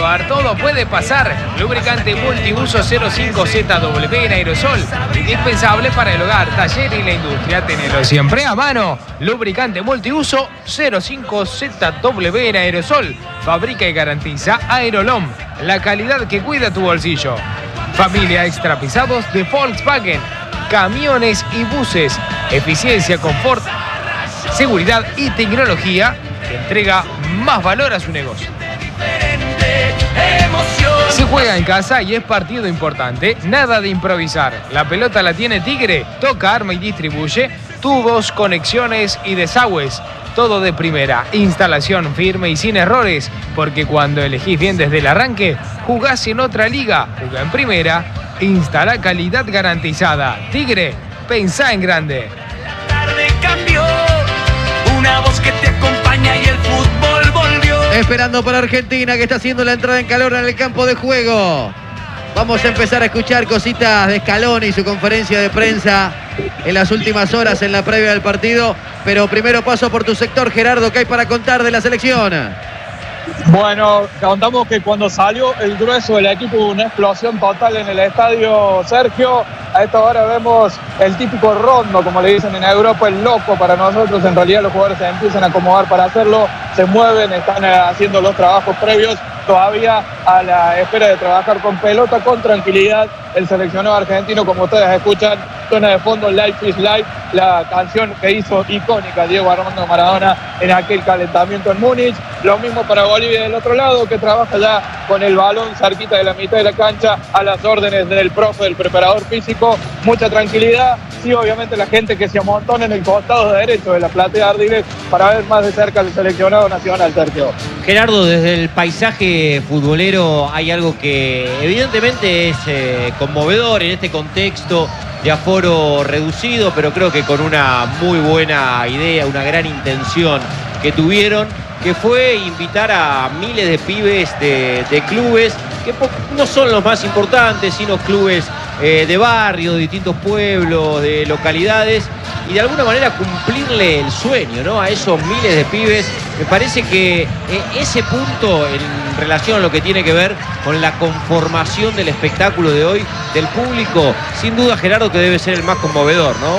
lugar, todo puede pasar. Lubricante multiuso 05ZW en aerosol, indispensable para el hogar, taller y la industria. Tenelo siempre a mano. Lubricante multiuso 05ZW en aerosol. Fabrica y garantiza Aerolom, la calidad que cuida tu bolsillo. Familia Extra Pesados de Volkswagen. Camiones y buses. Eficiencia, confort, seguridad y tecnología que entrega más valor a su negocio. Se juega en casa y es partido importante. Nada de improvisar. La pelota la tiene Tigre. Toca, arma y distribuye. Tubos, conexiones y desagües. Todo de primera. Instalación firme y sin errores. Porque cuando elegís bien desde el arranque, jugás en otra liga. Jugá en primera. Instala calidad garantizada. Tigre, pensá en grande. La tarde cambió. Una voz que te acompaña y el fútbol volvió. Esperando para Argentina, que está haciendo la entrada en calor en el campo de juego. Vamos a empezar a escuchar cositas de Scaloni y su conferencia de prensa en las últimas horas en la previa del partido. Pero primero paso por tu sector, Gerardo, ¿qué hay para contar de la selección? Bueno, contamos que cuando salió el grueso del equipo hubo una explosión total en el estadio, Sergio. A esta hora vemos el típico rondo, como le dicen en Europa, el loco para nosotros. En realidad los jugadores se empiezan a acomodar para hacerlo, se mueven, están haciendo los trabajos previos, todavía a la espera de trabajar con pelota, con tranquilidad. El seleccionado argentino, como ustedes escuchan, suena de fondo Life is Life, la canción que hizo icónica Diego Armando Maradona en aquel calentamiento en Múnich. Lo mismo para Bolivia del otro lado, que trabaja ya con el balón cerquita de la mitad de la cancha, a las órdenes del profe, del preparador físico. Mucha tranquilidad. Sí, obviamente la gente que se amontona en el costado derecho de la platea de Ardiles para ver más de cerca al seleccionado nacional, Sergio. Gerardo, desde el paisaje futbolero hay algo que evidentemente es conmovedor en este contexto de aforo reducido, pero creo que con una muy buena idea, una gran intención que tuvieron, que fue invitar a miles de pibes de clubes que no son los más importantes, sino clubes de barrio, de distintos pueblos, de localidades, y de alguna manera cumplirle el sueño, ¿no?, a esos miles de pibes. Me parece que ese punto en relación a lo que tiene que ver con la conformación del espectáculo de hoy, del público, sin duda, Gerardo, que debe ser el más conmovedor, ¿no?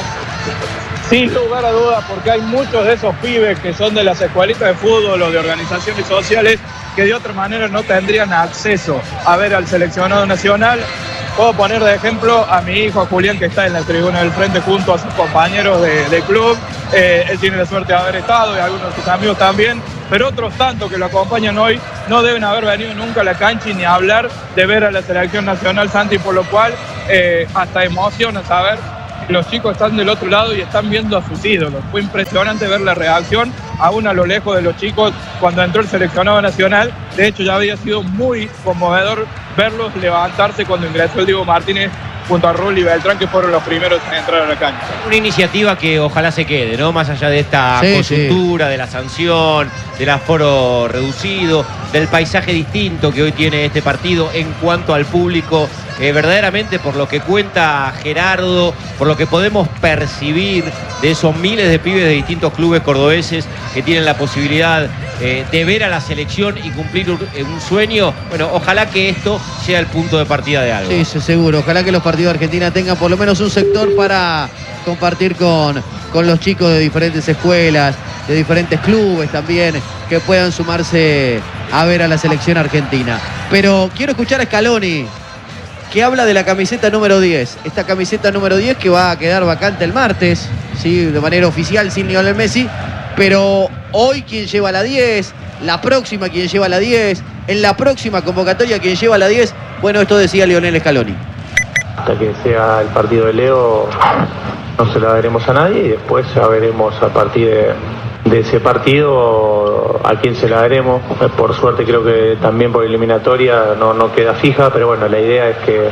Sin lugar a dudas, porque hay muchos de esos pibes que son de las escuelitas de fútbol o de organizaciones sociales que de otra manera no tendrían acceso a ver al seleccionado nacional. Puedo poner de ejemplo a mi hijo Julián, que está en la tribuna del frente junto a sus compañeros de club. Él tiene la suerte de haber estado y algunos de sus amigos también, pero otros tantos que lo acompañan hoy no deben haber venido nunca a la cancha y ni hablar de ver a la selección nacional, Santi, por lo cual hasta emociona saber que los chicos están del otro lado y están viendo a sus ídolos. Fue impresionante ver la reacción, aún a lo lejos de los chicos, cuando entró el seleccionado nacional. De hecho, ya había sido muy conmovedor verlos levantarse cuando ingresó el Diego Martínez junto a Rulli y Beltrán, que fueron los primeros en entrar a la cancha. Una iniciativa que ojalá se quede, ¿no? Más allá de esta coyuntura, de la sanción, del aforo reducido, del paisaje distinto que hoy tiene este partido en cuanto al público. Verdaderamente, por lo que cuenta Gerardo, por lo que podemos percibir de esos miles de pibes de distintos clubes cordobeses que tienen la posibilidad de ver a la selección y cumplir un sueño, bueno, ojalá que esto sea el punto de partida de algo. Sí, seguro. Ojalá que los partidos de Argentina tengan por lo menos un sector para compartir con los chicos de diferentes escuelas, de diferentes clubes también, que puedan sumarse a ver a la selección argentina. Pero quiero escuchar a Scaloni, que habla de la camiseta número 10. Esta camiseta número 10 que va a quedar vacante el martes, ¿sí?, de manera oficial, sin Lionel Messi. Pero hoy, ¿quién lleva la 10? La próxima, ¿quién lleva la 10? En la próxima convocatoria, ¿quién lleva la 10? Bueno, esto decía Lionel Scaloni. Hasta que sea el partido de Leo, no se la daremos a nadie, y después ya veremos a partir de ese partido a quién se la daremos. Por suerte creo que también por eliminatoria no queda fija, pero bueno, la idea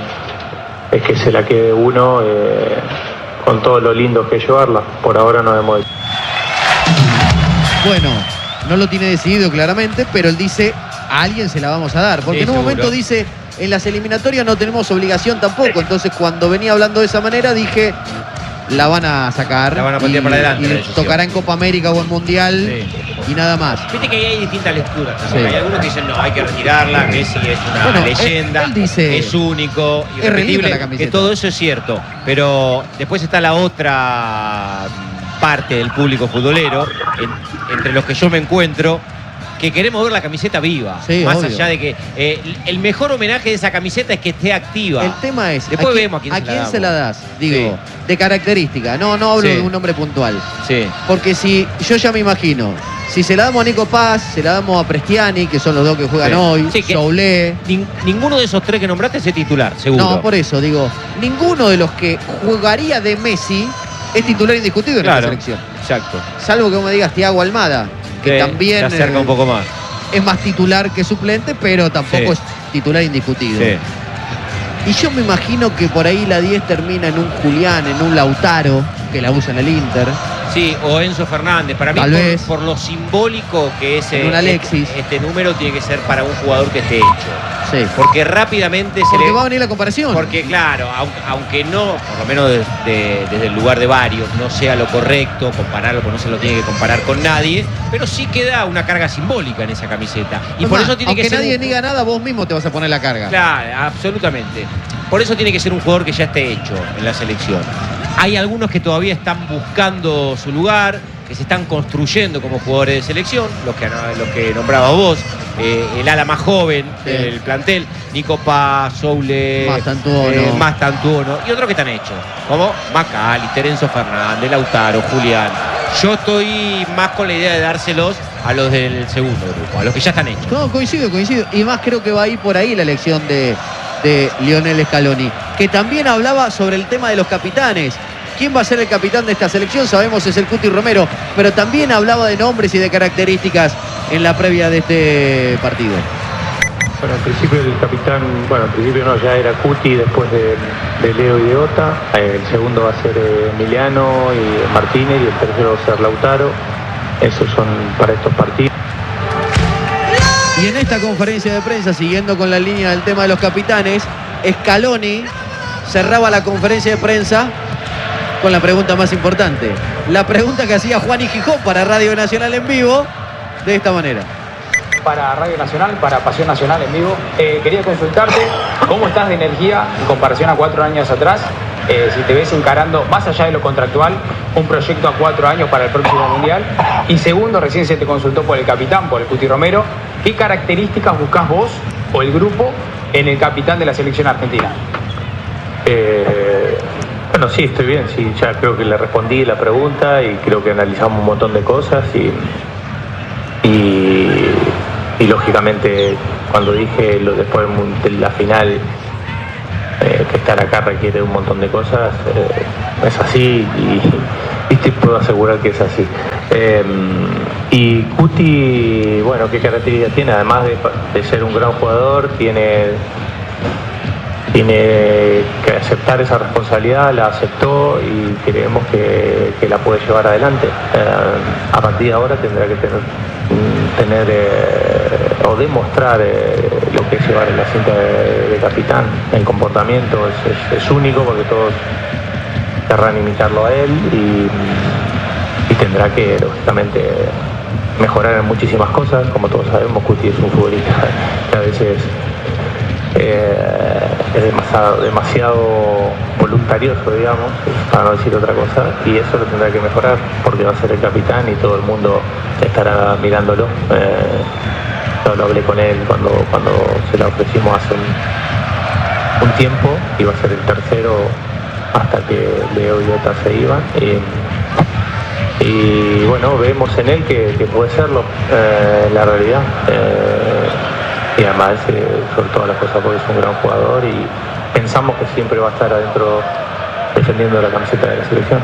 es que se la quede uno con todo lo lindo que es llevarla. Por ahora no hemos hecho. Bueno, no lo tiene decidido claramente, pero él dice, a alguien se la vamos a dar. Porque en un momento dice, en las eliminatorias no tenemos obligación tampoco. Entonces, cuando venía hablando de esa manera, dije, la van a sacar. La van a patear para adelante. Y tocará en Copa América o en Mundial. y nada más. Viste que ahí hay distintas lecturas también. Sí. Hay algunos que dicen, no, hay que retirarla, Messi es una Bueno, leyenda, él dice, es único, es re linda irrepetible, la camiseta. que todo eso es cierto. Pero después está la otra parte del público futbolero, entre los que yo me encuentro, que queremos ver la camiseta viva. Sí, más obvio. allá de que el mejor homenaje de esa camiseta es que esté activa. El tema es, Después vemos a quién se la das. Digo, Sí. de característica. No hablo Sí. de un nombre puntual. Sí. Porque si, yo ya me imagino, si se la damos a Nico Paz, se la damos a Prestiani, que son los dos que juegan Sí. hoy, Sí, que- Soulé. Ninguno de esos tres que nombraste es titular, seguro. No, por eso, digo, ninguno de los que jugaría de Messi es titular indiscutido en Claro. esta selección. Exacto. Salvo que vos me digas Thiago Almada, que Sí, también se acerca un poco más. es más titular que suplente, pero tampoco Sí. es titular indiscutido. Sí. Y yo me imagino que por ahí la 10 termina en un Julián, en un Lautaro, que la usa en el Inter. Sí, o Enzo Fernández. Para mí, Tal vez. por lo simbólico que es En un Alexis. este número, tiene que ser para un jugador que esté hecho. Sí. Porque rápidamente se Porque le... va a venir la comparación. Porque claro, aunque no, por lo menos desde el lugar de varios, no sea lo correcto compararlo, porque no se lo tiene que comparar con nadie, pero sí queda una carga simbólica en esa camiseta. Y Es por más, eso tiene aunque que ser nadie un- diga nada, vos mismo te vas a poner la carga. Claro, absolutamente. Por eso tiene que ser un jugador que ya esté hecho en la selección. Hay algunos que todavía están buscando su lugar, que se están construyendo como jugadores de selección, los que nombrabas vos, el ala más joven Sí. del plantel, Nico Paz, Soule, Mastantuono. Mastantuono, y otros que están hechos, como McAllister, Enzo Fernández, Lautaro, Julián. Yo estoy más con la idea de dárselos a los del segundo grupo, a los que ya están hechos. No, coincido. Y más creo que va a ir por ahí la elección de Lionel Scaloni, que también hablaba sobre el tema de los capitanes. ¿Quién va a ser el capitán de esta selección? Sabemos es el Cuti Romero, pero también hablaba de nombres y de características en la previa de este partido. Bueno, al principio el capitán, bueno, al principio no, ya era Cuti, después de Leo y de Ota. El segundo va a ser Emiliano y Martínez, y el tercero va a ser Lautaro. Esos son para estos partidos. Y en esta conferencia de prensa, siguiendo con la línea del tema de los capitanes, Scaloni cerraba la conferencia de prensa con la pregunta más importante. La pregunta que hacía Juan y Gijón para Radio Nacional en vivo, de esta manera. Para Radio Nacional, para Pasión Nacional en vivo, quería consultarte cómo estás de energía en comparación a 4 años atrás, si te ves encarando, más allá de lo contractual, un proyecto a 4 años para el próximo Mundial. Y segundo, recién se te consultó por el capitán, por el Cuti Romero, ¿qué características buscás vos o el grupo en el capitán de la selección argentina? Bueno, sí, estoy bien, sí, ya creo que le respondí la pregunta y creo que analizamos un montón de cosas y lógicamente cuando dije después de la final que estar acá requiere un montón de cosas, es así y te puedo asegurar que es así. Y Cuti, bueno, ¿qué características tiene? Además de ser un gran jugador, tiene que aceptar esa responsabilidad, la aceptó y creemos que la puede llevar adelante. A partir de ahora tendrá que tener o demostrar lo que es llevar la cinta de capitán. El comportamiento es único porque todos querrán imitarlo a él y tendrá que lógicamente mejorar en muchísimas cosas. Como todos sabemos, Cuti es un futbolista que a veces es demasiado voluntarioso, digamos, para no decir otra cosa, y eso lo tendrá que mejorar porque va a ser el capitán y todo el mundo estará mirándolo. Yo lo hablé con él cuando se la ofrecimos hace un tiempo, iba a ser el tercero hasta que Leo y Ota se iban. Y bueno, vemos en él que puede serlo, la realidad. Y además, sobre todas las cosas, porque es un gran jugador y pensamos que siempre va a estar adentro defendiendo la camiseta de la selección.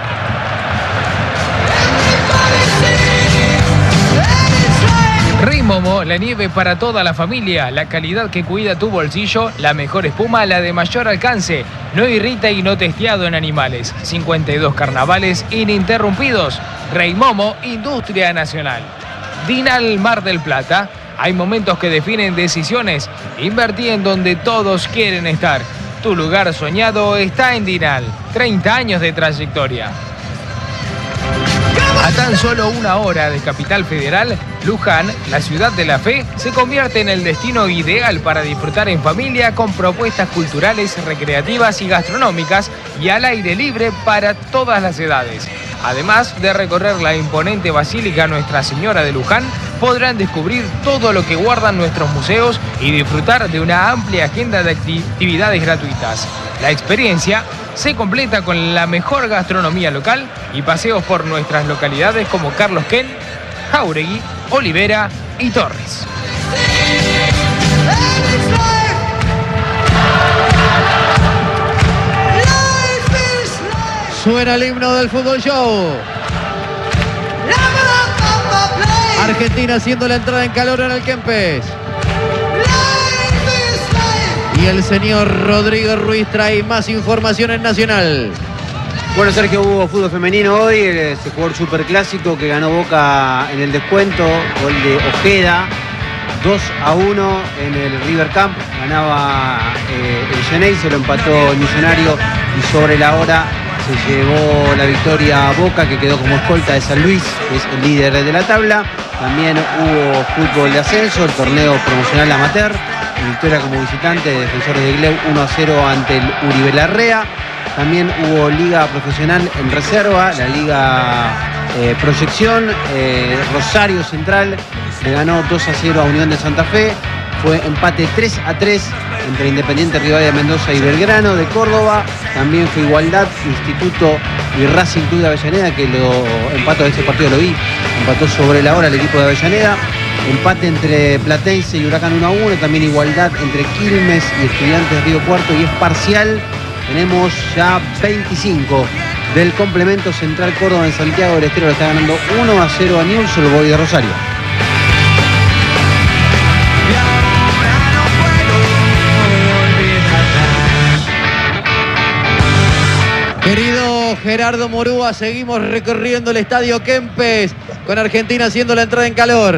Rimomo, la nieve para toda la familia, la calidad que cuida tu bolsillo, la mejor espuma, la de mayor alcance, no irrita y no testeado en animales. 52 carnavales ininterrumpidos. Rimomo, Industria Nacional. Dinal Mar del Plata. Hay momentos que definen decisiones. Invertí en donde todos quieren estar. Tu lugar soñado está en Dinal. 30 años de trayectoria. A tan solo 1 hora de Capital Federal, Luján, la ciudad de la fe, se convierte en el destino ideal para disfrutar en familia con propuestas culturales, recreativas y gastronómicas y al aire libre para todas las edades. Además de recorrer la imponente Basílica Nuestra Señora de Luján, podrán descubrir todo lo que guardan nuestros museos y disfrutar de una amplia agenda de actividades gratuitas. La experiencia se completa con la mejor gastronomía local y paseos por nuestras localidades como Carlos Ken, Jáuregui, Olivera y Torres. Suena el himno del Fútbol Show. Argentina haciendo la entrada en calor en el Kempes. Y el señor Rodrigo Ruiz trae más información en Nacional. Bueno, Sergio, hubo fútbol femenino hoy. Se jugó el superclásico que ganó Boca en el descuento. Gol de Ojeda. 2-1 en el River Camp. Ganaba el Genei, se lo empató el Millonario y sobre la hora se llevó la victoria a Boca, que quedó como escolta de San Luis, que es el líder de la tabla. También hubo fútbol de ascenso, el torneo promocional amateur, victoria como visitante de Defensores de Gleu 1-0 ante el Uribe Larrea. También hubo liga profesional en reserva, la liga proyección, Rosario Central le ganó 2-0 a Unión de Santa Fe. Fue empate 3-3 entre Independiente Rivadavia de Mendoza y Belgrano de Córdoba. También fue igualdad, Instituto y Racing Club de Avellaneda, que lo empató, ese partido lo vi, empató sobre la hora el equipo de Avellaneda. Empate entre Platense y Huracán 1-1, también igualdad entre Quilmes y Estudiantes de Río Cuarto y es parcial. Tenemos ya 25 del complemento. Central Córdoba en Santiago del Estero le está ganando 1-0 a Newell's, el Boy de Rosario. Querido Gerardo Morúa, seguimos recorriendo el estadio Kempes con Argentina haciendo la entrada en calor.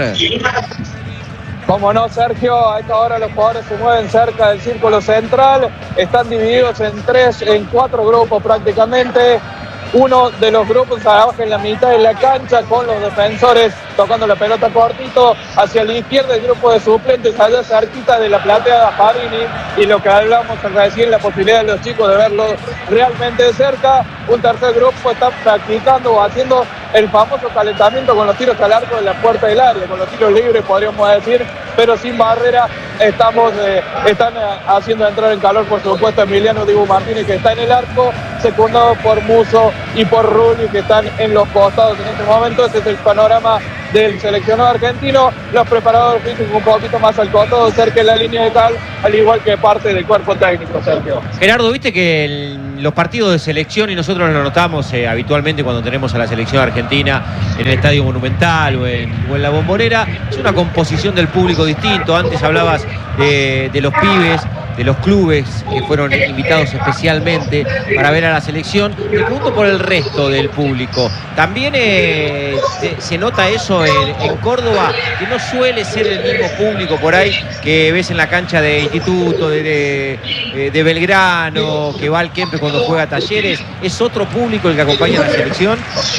Como no, Sergio, a esta hora los jugadores se mueven cerca del círculo central, están divididos en 4 grupos prácticamente. Uno de los grupos trabaja en la mitad de la cancha con los defensores tocando la pelota cortito. Hacia la izquierda el grupo de suplentes allá cerquita de la platea de Parini, y lo que hablamos recién, la posibilidad de los chicos de verlo realmente de cerca. Un tercer grupo está practicando o haciendo el famoso calentamiento con los tiros al arco de la puerta del área, con los tiros libres podríamos decir, pero sin barrera. Están haciendo entrar en calor, por supuesto, Emiliano Dibu Martínez, que está en el arco, secundado por Muso y por Rulli, que están en los costados en este momento. Ese es el panorama del seleccionado argentino. Los preparadores físicos un poquito más al costado, cerca de la línea de cal, al igual que parte del cuerpo técnico, Sergio. Gerardo, viste que los partidos de selección, y nosotros lo notamos habitualmente cuando tenemos a la selección argentina en el Estadio Monumental o en la Bombonera, es una composición del público distinto. Antes hablabas de los pibes, de los clubes que fueron invitados especialmente para ver a la selección. Me pregunto por el resto del público. También se nota eso en Córdoba, que no suele ser el mismo público por ahí que ves en la cancha de Instituto, de Belgrano, que va al Kempes cuando juega Talleres. ¿Es otro público el que acompaña a la selección?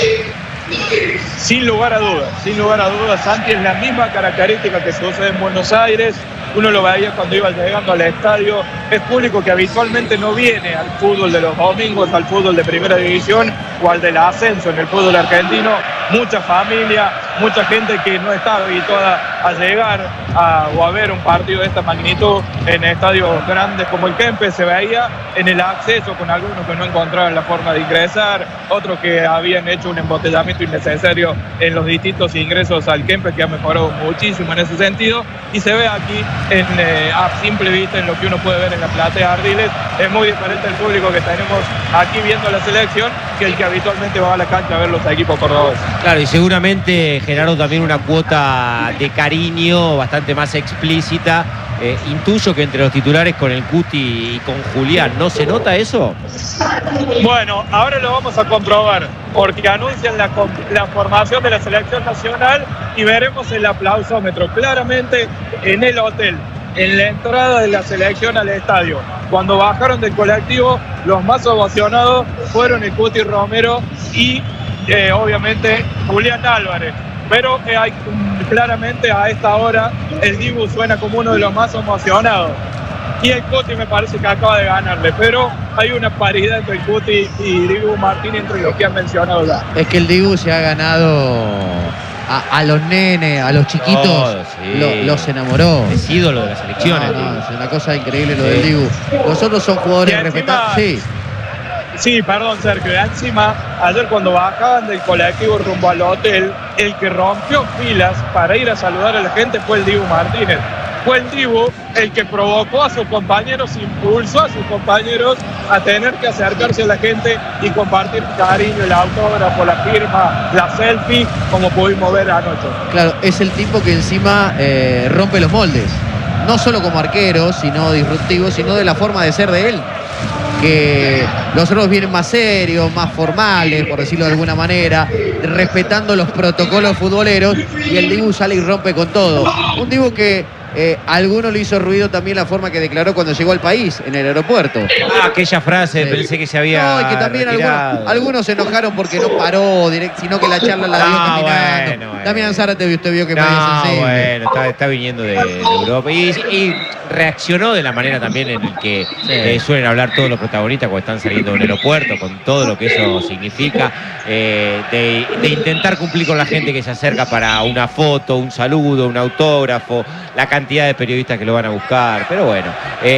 Sin lugar a dudas, Santi, es la misma característica que sucede en Buenos Aires. Uno lo veía cuando iba llegando al estadio. Es público que habitualmente no viene al fútbol de los domingos, al fútbol de primera división o al del ascenso en el fútbol argentino. Mucha familia, mucha gente que no está habituada a llegar o a ver un partido de esta magnitud en estadios grandes como el Kempes. Se veía en el acceso con algunos que no encontraban la forma de ingresar, otros que habían hecho un embotellamiento innecesario en los distintos ingresos al Kempes, que ha mejorado muchísimo en ese sentido, y se ve aquí a simple vista en lo que uno puede ver en la platea Ardiles. Es muy diferente el público que tenemos aquí viendo la selección que el que habitualmente va a la cancha a ver los equipos cordobeses. Claro, y seguramente, Gerardo, también una cuota de cariño bastante más explícita. Intuyo que entre los titulares con el Cuti y con Julián, ¿no se nota eso? Bueno, ahora lo vamos a comprobar, porque anuncian la formación de la selección nacional y veremos el aplausómetro claramente en el hotel, en la entrada de la selección al estadio. Cuando bajaron del colectivo, los más ovacionados fueron el Cuti Romero y obviamente Julián Álvarez. Pero claramente a esta hora el Dibu suena como uno de los más emocionados. Y el Cuti me parece que acaba de ganarle, pero hay una paridad entre el Cuti y Dibu Martínez entre los que han mencionado ya. Es que el Dibu se ha ganado a los nenes, a los chiquitos, sí. Los enamoró. Es ídolo de las selecciones. No, es una cosa increíble lo del Dibu. Los otros son jugadores respetados. Sí. Sí, perdón, Sergio. Y encima, ayer cuando bajaban del colectivo rumbo al hotel, el que rompió filas para ir a saludar a la gente fue el Dibu Martínez. Fue el Dibu el que provocó a sus compañeros, impulsó a sus compañeros a tener que acercarse a la gente y compartir cariño, el autógrafo, la firma, la selfie, como pudimos ver anoche. Claro, es el tipo que encima rompe los moldes. No solo como arquero, sino disruptivo, sino de la forma de ser de él. Que los otros vienen más serios, más formales, por decirlo de alguna manera, respetando los protocolos futboleros, y el Dibu sale y rompe con todo. Un Dibu que a alguno le hizo ruido también la forma que declaró cuando llegó al país, en el aeropuerto. Aquella frase, pensé que se había No, y que también algunos se enojaron porque no paró, sino que la charla la dio caminando. Bueno. Damián Zárate, usted vio que parecía sensible. Bueno, está viniendo de Europa y reaccionó de la manera también en la que suelen hablar todos los protagonistas cuando están saliendo de un aeropuerto, con todo lo que eso significa, de intentar cumplir con la gente que se acerca para una foto, un saludo, un autógrafo, la cantidad de periodistas que lo van a buscar. Pero bueno,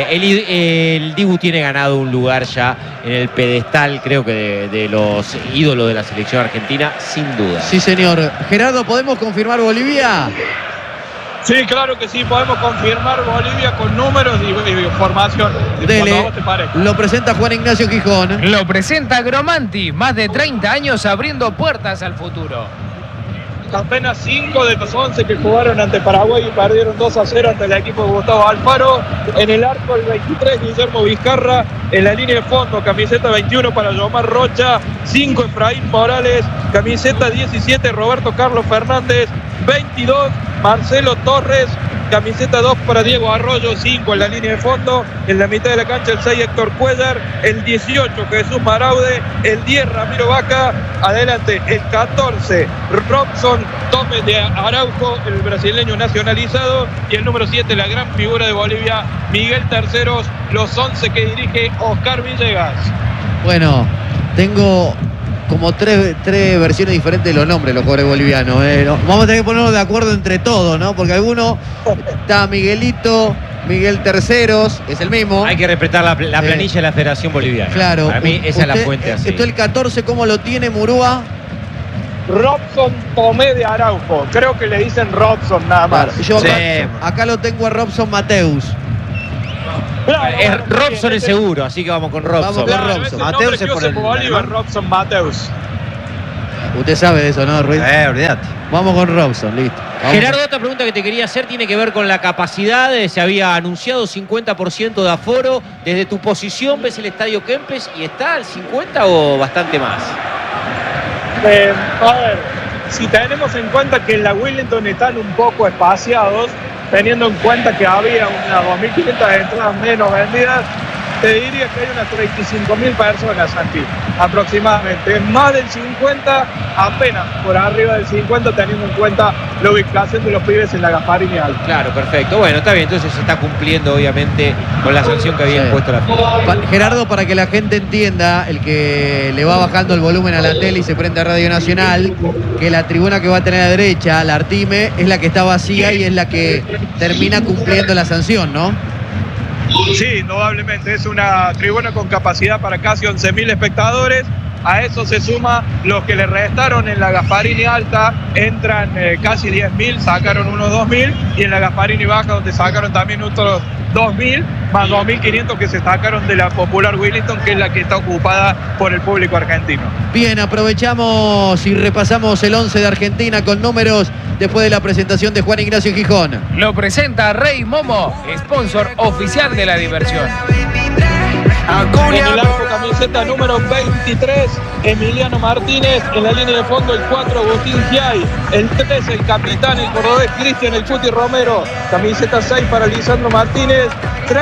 el Dibu tiene ganado un lugar ya en el pedestal, creo que de los ídolos de la selección argentina, sin duda. Sí, señor. Gerardo, ¿podemos confirmar Bolivia? Sí, claro que sí, podemos confirmar Bolivia con números y información. Dele, lo presenta Juan Ignacio Gijón. Lo presenta Gromanti, más de 30 años abriendo puertas al futuro. Apenas 5 de los 11 que jugaron ante Paraguay y perdieron 2-0 ante el equipo de Gustavo Alfaro. En el arco el 23 Guillermo Vizcarra, en la línea de fondo camiseta 21 para Yomar Rocha, 5 Efraín Morales, camiseta 17 Roberto Carlos Fernández, 22 Marcelo Torres, camiseta 2 para Diego Arroyo, 5 en la línea de fondo, en la mitad de la cancha el 6 Héctor Cuellar, el 18 Jesús Maraude, el 10 Ramiro Vaca, adelante el 14 Robson Tomé de Araujo, el brasileño nacionalizado, y el número 7 la gran figura de Bolivia, Miguel Terceros, los 11 que dirige Oscar Villegas. Bueno, tengo como tres versiones diferentes de los nombres de los jugadores bolivianos. Vamos a tener que ponernos de acuerdo entre todos, ¿no? Porque alguno está Miguelito, Miguel Terceros, es el mismo. Hay que respetar la planilla de la Federación Boliviana. Claro. Para mí esa es la fuente así. Esto el 14, ¿cómo lo tiene Murúa? Robson Tomé de Araujo. Creo que le dicen Robson nada más. Claro, yo acá lo tengo a Robson Mateus. Claro, Robson es seguro, así que vamos con Robson. Vamos con Robson. Mateus es por el Bolívar, Robson Mateus. Usted sabe de eso, ¿no, Ruiz? Olvídate. Vamos con Robson, listo. Gerardo, otra pregunta que te quería hacer tiene que ver con la capacidad. Se había anunciado 50% de aforo. Desde tu posición ves el Estadio Kempes y está al 50 o bastante más. A ver, si tenemos en cuenta que en la Wellington están un poco espaciados, teniendo en cuenta que había unas 2.500 entradas menos vendidas, te diría que hay unas 35.000 personas, Santi, aproximadamente. Más del 50, apenas por arriba del 50, teniendo en cuenta la ubicación de los pibes en la Gasparini Alta. Claro, perfecto. Bueno, está bien, entonces se está cumpliendo, obviamente, con la sanción que había impuesto la FIFA. Gerardo, para que la gente entienda, el que le va bajando el volumen a la tele y se prende a Radio Nacional, que la tribuna que va a tener a la derecha, la Artime, es la que está vacía y es la que termina cumpliendo la sanción, ¿no? Sí, indudablemente. Es una tribuna con capacidad para casi 11.000 espectadores. A eso se suma los que le restaron en la Gasparini Alta, entran casi 10.000, sacaron unos 2.000, y en la Gasparini Baja, donde sacaron también otros 2.000, más 2.500 que se sacaron de la popular Wellington, que es la que está ocupada por el público argentino. Bien, aprovechamos y repasamos el 11 de Argentina con números después de la presentación de Juan Ignacio Gijón. Lo presenta Rey Momo, sponsor oficial de la diversión. En el arco, camiseta número 23, Emiliano Martínez. En la línea de fondo, el 4, Agustín Giai. El 3, el capitán, el cordobés Cristian El Cuti Romero. Camiseta 6 para Lisandro Martínez.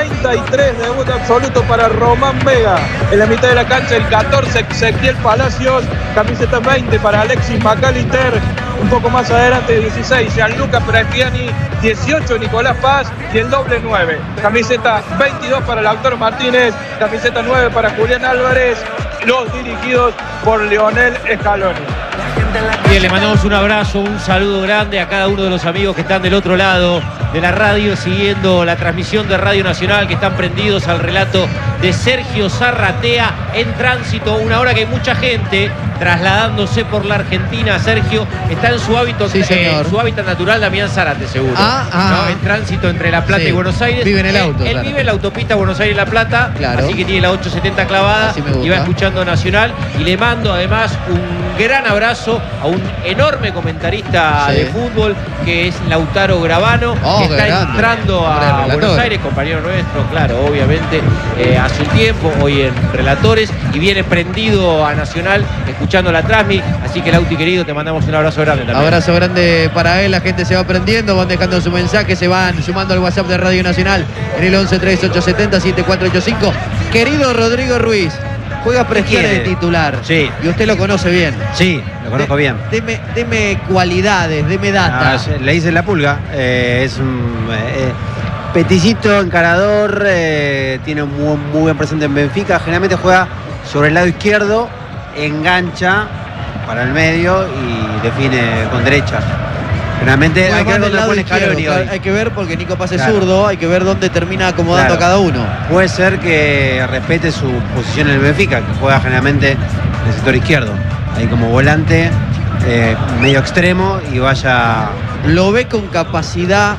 33, debut absoluto para Román Vega. En la mitad de la cancha, el 14, Ezequiel Palacios. Camiseta 20 para Alexis McAllister. Un poco más adelante, 16, Gianluca Pregiani. 18, Nicolás Paz. Y el doble 9. Camiseta 22 para Lautaro Martínez. Camiseta 9 para Julián Álvarez. Los dirigidos por Leonel Scaloni. Bien, le mandamos un abrazo, un saludo grande a cada uno de los amigos que están del otro lado de la radio, siguiendo la transmisión de Radio Nacional, que están prendidos al relato de Sergio Zarratea en tránsito. Una hora que hay mucha gente trasladándose por la Argentina. Sergio está en su hábitat, sí, su hábitat natural, Damián Zárate, seguro. ¿No? En tránsito entre La Plata y Buenos Aires. Vive en el auto. Él vive en la autopista Buenos Aires-La Plata, claro. Así que tiene la 870 clavada y va escuchando Nacional. Y le mando además un gran abrazo a un enorme comentarista de fútbol que es Lautaro Gravano, que está entrando a Buenos Aires, compañero nuestro, claro, obviamente, hace un tiempo, hoy en Relatores, y viene prendido a Nacional escuchando la transmi. Así que, Lauti querido, te mandamos un abrazo grande también. Abrazo grande para él, la gente se va prendiendo, van dejando su mensaje, se van sumando al WhatsApp de Radio Nacional en el 113870-7485. Querido Rodrigo Ruiz, juega Pregiani de titular. Sí. Y usted lo conoce bien. Sí, lo conozco bien. Deme cualidades, deme data. Le hice la pulga. Es un peticito, encarador. Tiene un muy buen presente en Benfica. Generalmente juega sobre el lado izquierdo, engancha para el medio y define con derecha. Generalmente hay que ver dónde pone Scaloni hoy. Hay que ver porque Nico Paz es zurdo, hay que ver dónde termina acomodando a cada uno. Puede ser que respete su posición en el Benfica, que juega generalmente en el sector izquierdo. Ahí como volante, medio extremo y vaya... Lo ve con capacidad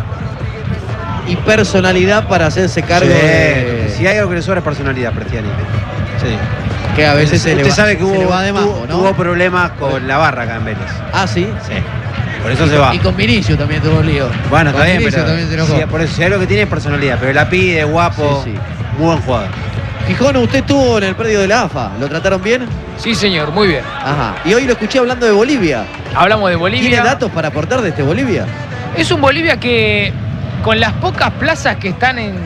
y personalidad para hacerse cargo de... Si hay algo que le sobra es personalidad, Pregiani. Sí. Que a veces usted sabe que tuvo problemas con la barra acá en Vélez. Ah, ¿sí? Sí. Por eso se va. Y con Vinicius también tuvo lío. Bueno, está bien, pero sí, por eso, si hay algo que tiene es personalidad, pero la pide, guapo, muy buen jugador. Gijón, usted estuvo en el predio de la AFA, ¿lo trataron bien? Sí, señor, muy bien. Ajá. Y hoy lo escuché hablando de Bolivia. Hablamos de Bolivia. ¿Tiene datos para aportar de este Bolivia? Es un Bolivia que, con las pocas plazas que están en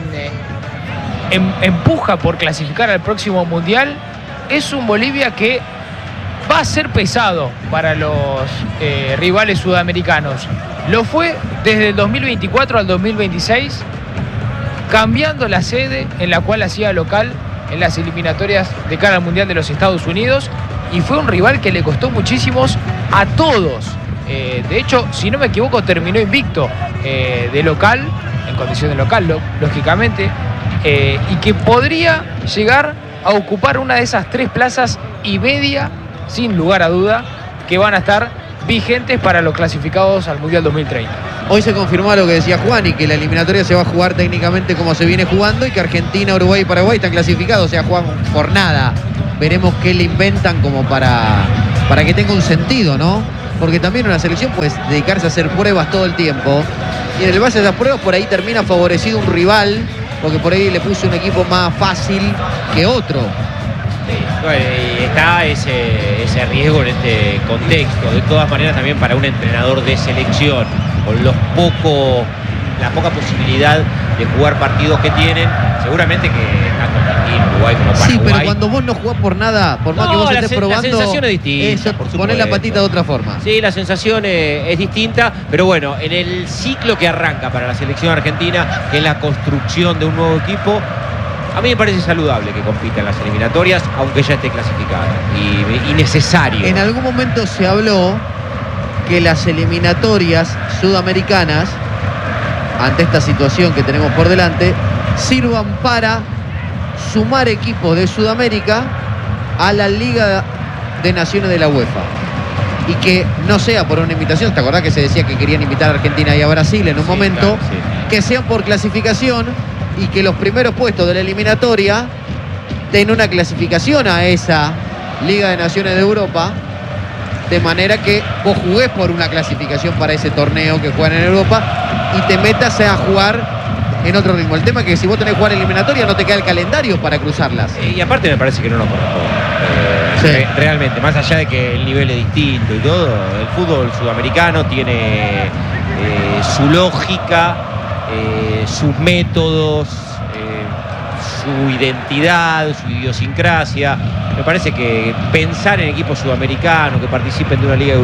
puja por clasificar al próximo Mundial, es un Bolivia que va a ser pesado para los rivales sudamericanos. Lo fue desde el 2024 al 2026, cambiando la sede en la cual hacía local en las eliminatorias de cara al Mundial de los Estados Unidos, y fue un rival que le costó muchísimos a todos. De hecho, si no me equivoco, terminó invicto de local, en condición de local, lógicamente, y que podría llegar a ocupar una de esas 3 plazas y media, sin lugar a duda, que van a estar vigentes para los clasificados al Mundial 2030. Hoy se confirmó lo que decía Juan, y que la eliminatoria se va a jugar técnicamente como se viene jugando, y que Argentina, Uruguay y Paraguay están clasificados, o sea, juegan jornada. Veremos qué le inventan como para que tenga un sentido, ¿no? Porque también una selección puede dedicarse a hacer pruebas todo el tiempo, y en el base de esas pruebas por ahí termina favorecido un rival, porque por ahí le puso un equipo más fácil que otro. Y está ese riesgo en este contexto. De todas maneras, también para un entrenador de selección, con la poca posibilidad de jugar partidos que tienen, seguramente que tanto Argentina, Uruguay como Paraguay. Sí, pero cuando vos no jugás por nada, por más que vos estés probando, la sensación es distinta, por ponés la patita de otra forma. Sí, la sensación es distinta, pero bueno, en el ciclo que arranca para la selección argentina, que es la construcción de un nuevo equipo, a mí me parece saludable que compita en las eliminatorias, aunque ya esté clasificada, y necesario. En algún momento se habló que las eliminatorias sudamericanas, ante esta situación que tenemos por delante, sirvan para sumar equipos de Sudamérica a la Liga de Naciones de la UEFA. Y que no sea por una invitación, ¿te acordás que se decía que querían invitar a Argentina y a Brasil en un momento? Claro, sí. Que sean por clasificación, y que los primeros puestos de la eliminatoria den una clasificación a esa Liga de Naciones de Europa, de manera que vos jugués por una clasificación para ese torneo que juegan en Europa y te metas a jugar en otro ritmo. El tema es que si vos tenés que jugar eliminatoria no te queda el calendario para cruzarlas. Y aparte me parece que no nos corresponde. Sí. Realmente, más allá de que el nivel es distinto y todo, el fútbol sudamericano tiene su lógica, sus métodos, su identidad, su idiosincrasia. Me parece que pensar en equipos sudamericanos que participen de una liga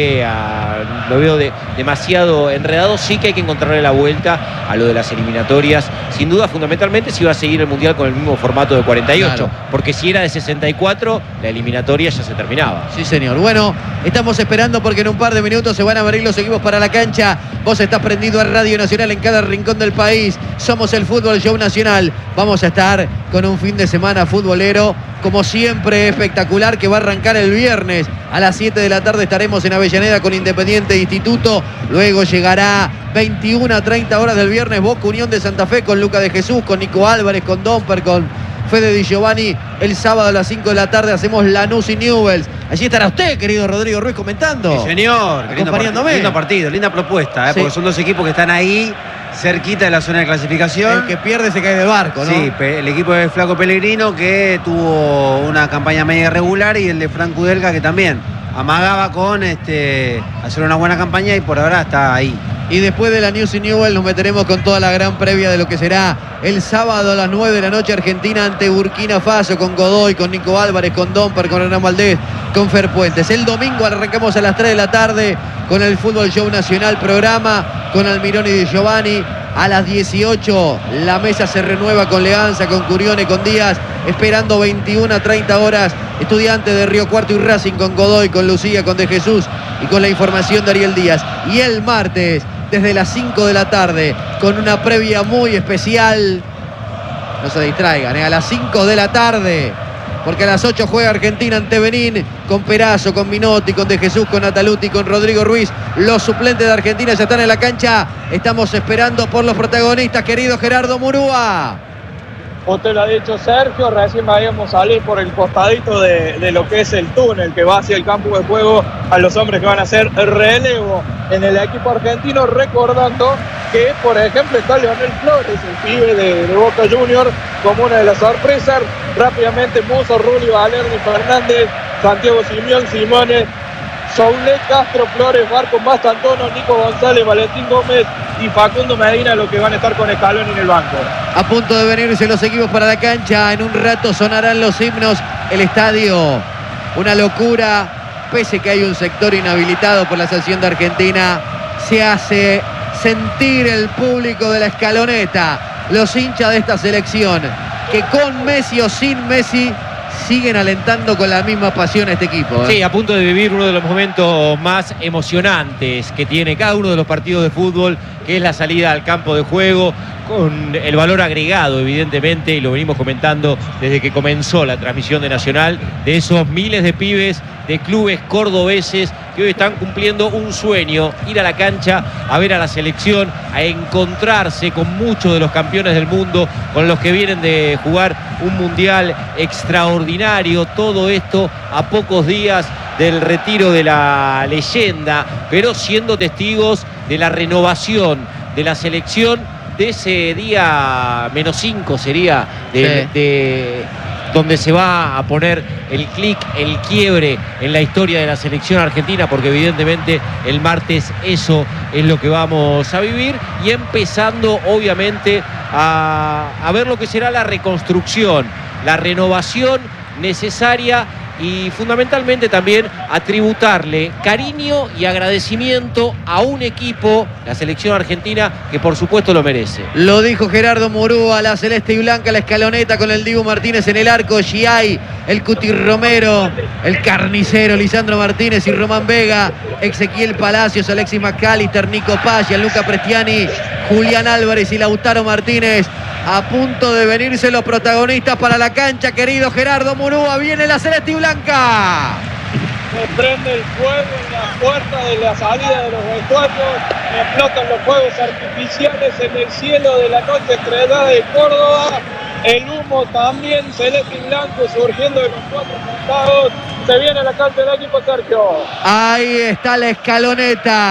europea, lo veo demasiado enredado. Sí que hay que encontrarle la vuelta a lo de las eliminatorias. Sin duda, fundamentalmente, si va a seguir el Mundial con el mismo formato de 48. Claro. Porque si era de 64, la eliminatoria ya se terminaba. Sí, señor. Bueno, estamos esperando porque en un par de minutos se van a abrir los equipos para la cancha. Vos estás prendido a Radio Nacional en cada rincón del país. Somos el Fútbol Show Nacional. Vamos a estar con un fin de semana futbolero, como siempre, espectacular, que va a arrancar el viernes. A las 7 de la tarde estaremos en Avellaneda con Independiente Instituto. Luego llegará 21 a 30 horas del viernes Boca Unión de Santa Fe con Luca de Jesús, con Nico Álvarez, con Domper, con Fede Di Giovanni. El sábado a las 5 de la tarde hacemos Lanús y Newell's. Allí estará usted, querido Rodrigo Ruiz, comentando. Sí, señor. Acompañándome. Lindo partido, linda propuesta, Sí. porque son dos equipos que están ahí, cerquita de la zona de clasificación. El que pierde se cae del barco, ¿no? Sí, el equipo de Flaco Pellegrino, que tuvo una campaña media irregular, y el de Frank Kudelka, que también amagaba con hacer una buena campaña, y por ahora está ahí. Y después de la News y Newell nos meteremos con toda la gran previa de lo que será el sábado a las 9 de la noche Argentina ante Burkina Faso, con Godoy, con Nico Álvarez, con Domper, con Hernán Valdés, con Fer Puentes. El domingo arrancamos a las 3 de la tarde con el Fútbol Show Nacional programa, con Almirón y Di Giovanni. A las 18 la mesa se renueva con Leanza, con Curione, con Díaz, esperando 21 a 30 horas Estudiantes de Río Cuarto y Racing, con Godoy, con Lucía, con De Jesús y con la información de Ariel Díaz. Y el martes, desde las 5 de la tarde, con una previa muy especial, no se distraigan, a las 5 de la tarde, porque a las 8 juega Argentina ante Benín, con Perazo, con Minotti, con De Jesús, con Nataluti, con Rodrigo Ruiz. Los suplentes de Argentina ya están en la cancha. Estamos esperando por los protagonistas, querido Gerardo Murúa. Usted lo ha dicho, Sergio, recién veíamos salir por el costadito de lo que es el túnel que va hacia el campo de juego a los hombres que van a hacer relevo en el equipo argentino, recordando que, por ejemplo, está Leonel Flores, el pibe de Boca Juniors, como una de las sorpresas. Rápidamente Musso, Rulli, Valerdi, Fernández, Santiago Simeón, Simone, Soule, Castro, Flores, Marcos Mastantono, Nico González, Valentín Gómez y Facundo Medina, los que van a estar con Scaloni en el banco. A punto de venirse los equipos para la cancha. En un rato sonarán los himnos. El estadio, una locura. Pese que hay un sector inhabilitado por la sanción de Argentina, se hace sentir el público de la Escaloneta, los hinchas de esta selección, que con Messi o sin Messi siguen alentando con la misma pasión a este equipo. Sí, a punto de vivir uno de los momentos más emocionantes que tiene cada uno de los partidos de fútbol, que es la salida al campo de juego, con el valor agregado, evidentemente, y lo venimos comentando desde que comenzó la transmisión de Nacional, de esos miles de pibes de clubes cordobeses que hoy están cumpliendo un sueño: ir a la cancha a ver a la selección, a encontrarse con muchos de los campeones del mundo, con los que vienen de jugar un mundial extraordinario. Todo esto a pocos días del retiro de la leyenda, pero siendo testigos de la renovación de la selección, de ese día -5 sería de donde se va a poner el clic, el quiebre en la historia de la selección argentina, porque evidentemente el martes eso es lo que vamos a vivir, y empezando obviamente a ver lo que será la reconstrucción, la renovación necesaria, y fundamentalmente también a tributarle cariño y agradecimiento a un equipo, la selección argentina, que por supuesto lo merece. Lo dijo Gerardo Murúa, la celeste y blanca, la Escaloneta, con el Dibu Martínez en el arco, Giai, el Cuti Romero, el Carnicero, Lisandro Martínez y Román Vega, Ezequiel Palacios, Alexis McAllister, Nico Paz, Gianluca Prestiani, Julián Álvarez y Lautaro Martínez. A punto de venirse los protagonistas para la cancha, querido Gerardo Murúa. Viene la celeste y blanca. Se prende el fuego en la puerta de la salida de los vestuarios, explotan los fuegos artificiales en el cielo de la noche estrellada de Córdoba. El humo también celeste y blanco surgiendo de los cuatro costados. Se viene a la cancha del equipo, Sergio. Ahí está la Escaloneta.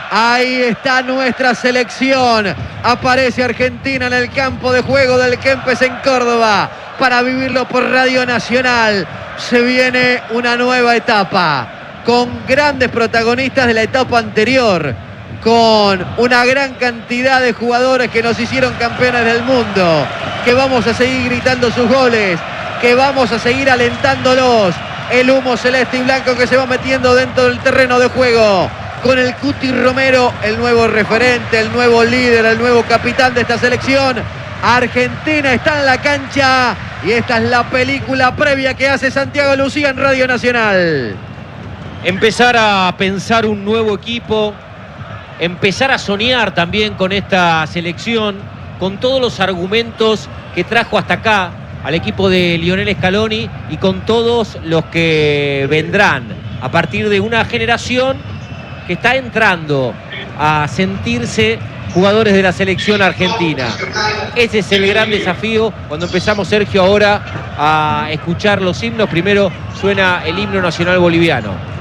Ahí está nuestra selección. Aparece Argentina en el campo de juego del Kempes en Córdoba para vivirlo por Radio Nacional. Se viene una nueva etapa con grandes protagonistas de la etapa anterior, con una gran cantidad de jugadores que nos hicieron campeones del mundo, que vamos a seguir gritando sus goles, que vamos a seguir alentándolos. El humo celeste y blanco que se va metiendo dentro del terreno de juego, con el Cuti Romero, el nuevo referente, el nuevo líder, el nuevo capitán de esta selección. Argentina está en la cancha y esta es la película previa que hace Santiago Lucía en Radio Nacional. Empezar a pensar un nuevo equipo, empezar a soñar también con esta selección, con todos los argumentos que trajo hasta acá al equipo de Lionel Scaloni y con todos los que vendrán a partir de una generación que está entrando a sentirse jugadores de la selección argentina. Ese es el gran desafío cuando empezamos, Sergio, ahora a escuchar los himnos. Primero suena el himno nacional boliviano.